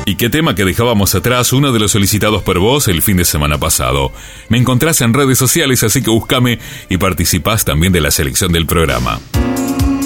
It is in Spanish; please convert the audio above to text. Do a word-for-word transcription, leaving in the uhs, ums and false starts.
Y qué tema que dejábamos atrás, uno de los solicitados por vos el fin de semana pasado. Me encontrás en redes sociales, así que búscame y participás también de la selección del programa.